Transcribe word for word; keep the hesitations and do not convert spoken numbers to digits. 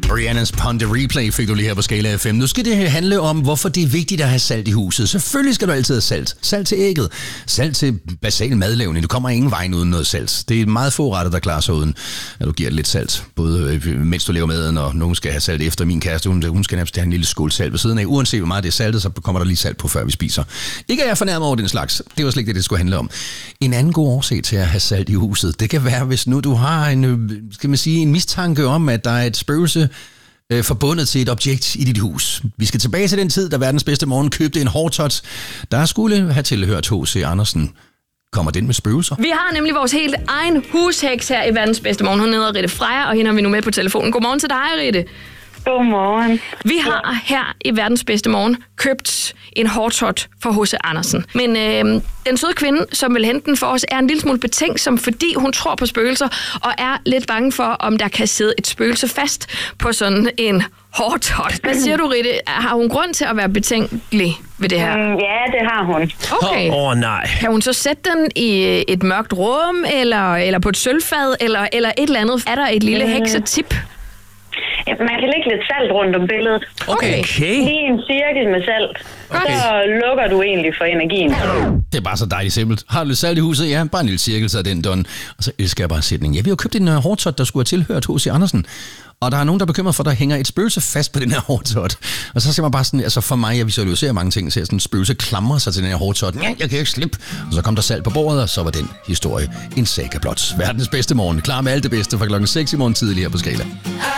Rihannas Pon de Replay fik du lige her på Skala F M. Nu skal det handle om, hvorfor det er vigtigt at have salt i huset. Selvfølgelig skal du altid have salt. Salt til ægget. Salt til basal madlavning. Du kommer ingen vej uden noget salt. Det er meget få retter, der klarer sig uden, at du giver lidt salt. Både mens du laver maden, og nogen skal have salt efter. Min kæreste, hun, hun skal nærmest have en lille skål salt ved siden af. Uanset hvor meget det er saltet, så kommer der lige salt på, før vi spiser. Ikke at jeg er fornærmet over den slags. Det var slet ikke det, det skulle handle om. En anden god årsag til at have salt i huset, det kan være, hvis nu du har en, skal man sige, en mistanke om, at der er et spøgelse øh, forbundet til et objekt i dit hus. Vi skal tilbage til den tid, da verdens bedste morgen købte en hårtot, der skulle have tilhørt H C Andersen. Kommer den med spøgelser? Vi har nemlig vores helt egen husheks her i verdens bedste morgen. Hun hedder Ritte Freja, og hende har vi nu med på telefonen. Godmorgen til dig, Ritte. Godmorgen. Vi har her i verdens bedste morgen købt en hårtot for H C Andersen. Men øh, den søde kvinde, som vil hente den for os, er en lille smule betænksom, fordi hun tror på spøgelser, og er lidt bange for, om der kan sidde et spøgelse fast på sådan en hårtot. Hvad siger du, Ritte? Har hun grund til at være betænkelig ved det her? Mm, ja, det har hun. Okay. Åh, oh, nej. Kan hun så sætte den i et mørkt rum, eller, eller på et sølvfad, eller, eller et eller andet? Er der et lille heksetip? Ja, man kan lægge lidt salt rundt om billedet. Okay. Okay. Lige en cirkel med salt. Okay. Så lukker du egentlig for energien. Det er bare så dejligt simpelt. Har du lidt salt i huset? Ja, bare en lille cirkel, så er den done. Og så elsker jeg bare sætningen. Ja, vi har købt en uh, hårtot, der skulle have tilhørt H C Andersen. Og der er nogen, der er bekymret for, at der hænger et spøgelse fast på den her hårtot. Og så ser man bare sådan, altså for mig, jeg visualiserer mange ting, så sådan en spøgelse klamrer sig til den her hårtot. Ja, jeg kan ikke slippe. Og så kom der salt på bordet, og så var den historie en saga blot. Verdens bedste morgen. Klar med alt det bedste fra klokken seks i morgen tidligere på Skala.